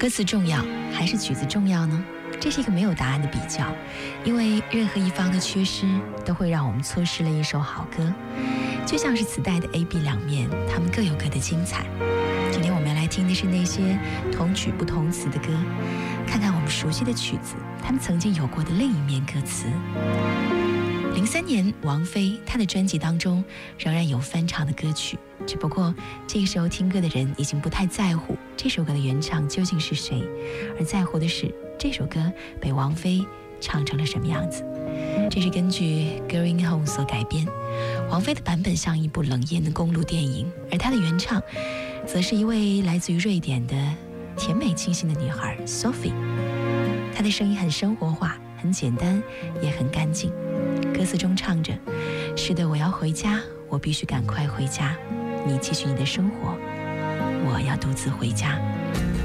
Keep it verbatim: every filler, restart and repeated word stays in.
歌词重要还是曲子重要呢？这是一个没有答案的比较，因为任何一方的缺失都会让我们错失了一首好歌。就像是磁带的 A B 两面，它们各有各的精彩。今天我们要来听的是那些同曲不同词的歌，看看我们熟悉的曲子，他们曾经有过的另一面歌词。零三年，王菲她的专辑当中仍然有翻唱的歌曲，只不过这个时候听歌的人已经不太在乎这首歌的原唱究竟是谁，而在乎的是这首歌被王菲唱成了什么样子。这是根据 Going Home 所改编，王菲的版本像一部冷艳的公路电影，而她的原唱则是一位来自于瑞典的甜美清新的女孩 Sophie。 她的声音很生活化，很简单，也很干净。歌词中唱着，是的，我要回家，我必须赶快回家，你继续你的生活，我要独自回家。